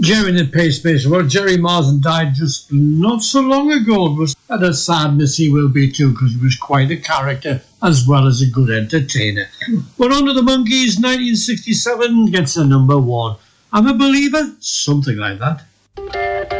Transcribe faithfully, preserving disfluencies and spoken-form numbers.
Jerry the Pacemaker. Well, Jerry Marsden died just not so long ago. It was at a sadness he will be too, because he was quite a character as well as a good entertainer. But on to the Monkees, nineteen sixty-seven gets a number one. I'm a Believer, something like that.